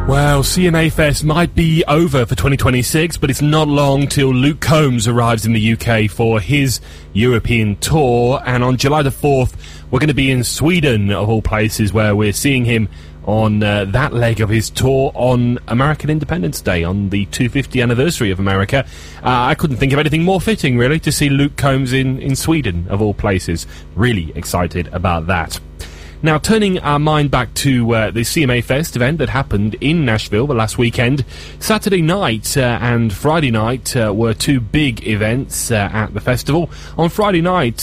Well, CMA Fest might be over for 2026, but it's not long till Luke Combs arrives in the UK for his European tour, and on July the 4th, we're going to be in Sweden, of all places, where we're seeing him on that leg of his tour on American Independence Day, on the 250th anniversary of America. I couldn't think of anything more fitting, really, to see Luke Combs in Sweden, of all places. Really excited about that. Now, turning our mind back to the CMA Fest event that happened in Nashville the last weekend, Saturday night and Friday night were two big events at the festival. On Friday night,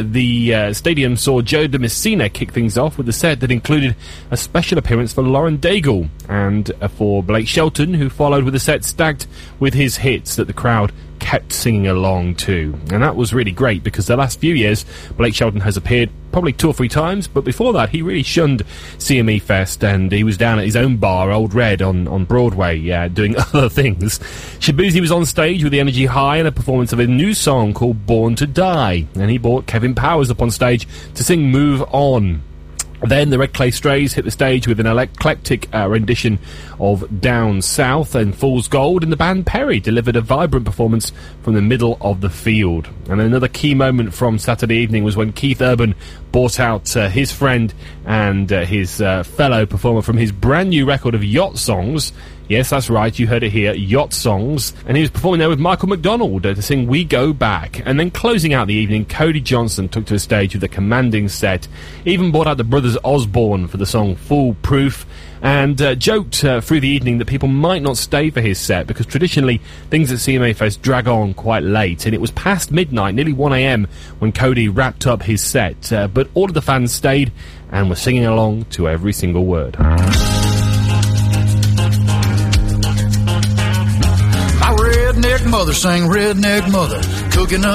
the stadium saw Joe DeMessina kick things off with a set that included a special appearance for Lauren Daigle and for Blake Shelton, who followed with a set stacked with his hits that the crowd kept singing along to. And that was really great, because the last few years Blake Shelton has appeared probably 2 or 3 times, but before that he really shunned CME Fest, and he was down at his own bar, Old Red, on Broadway, doing other things. Shaboozey was on stage with the energy high in a performance of a new song called Born to Die, and he brought Kevin Powers up on stage to sing Move On. Then the Red Clay Strays hit the stage with an eclectic rendition of Down South and Fool's Gold, and the band Perry delivered a vibrant performance from the middle of the field. And another key moment from Saturday evening was when Keith Urban brought out his friend and his fellow performer from his brand new record of Yacht Songs. Yes, that's right, you heard it here, Yacht Songs. And he was performing there with Michael McDonald to sing We Go Back. And then closing out the evening, Cody Johnson took to the stage with a commanding set. Even brought out the Brothers Osborne for the song Foolproof, and joked through the evening that people might not stay for his set, because traditionally things at CMA Fest drag on quite late, and it was past midnight, nearly 1 a.m, when Cody wrapped up his set. But all of the fans stayed and were singing along to every single word. Redneck mother sang redneck mother, cooking up